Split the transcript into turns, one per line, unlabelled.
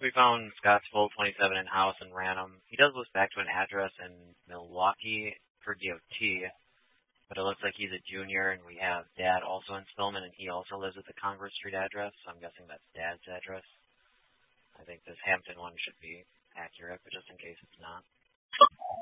We found Scott's full 27 in house and ran him. He does list back to an address in Milwaukee for DOT, but it looks like he's a junior, and we have Dad also in Spillman, and he also lives at the Congress Street address, so I'm guessing that's Dad's address. I think this Hampton one should be accurate, but just in case it's not.